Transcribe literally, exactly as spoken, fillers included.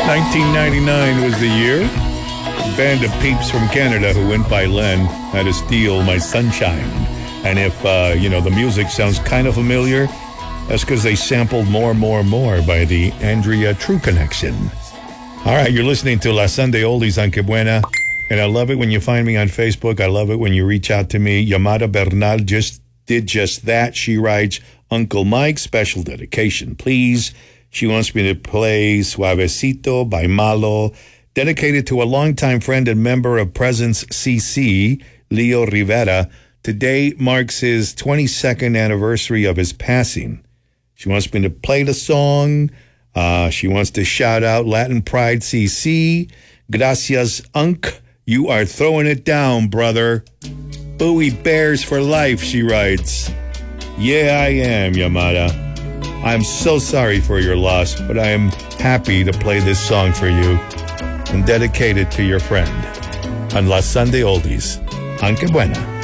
nineteen ninety-nine was the year. A band of peeps from Canada who went by Len had to steal My Sunshine. And if, uh, you know, the music sounds kind of familiar, that's because they sampled More, More, More by the Andrea True Connection. All right, you're listening to La Sunday Oldies on Que Buena. And I love it when you find me on Facebook. I love it when you reach out to me. Yamada Bernal just did just that. She writes, Uncle Mike, special dedication, please. She wants me to play Suavecito by Malo, dedicated to a longtime friend and member of Presence C C, Leo Rivera. Today marks his twenty-second anniversary of his passing. She wants me to play the song. Uh, she wants to shout out Latin Pride C C. Gracias, Unc. You are throwing it down, brother. Bowie Bears for life, she writes. Yeah, I am, Yamada. I'm so sorry for your loss, but I am happy to play this song for you and dedicate it to your friend on La Sunday Oldies on Que Buena.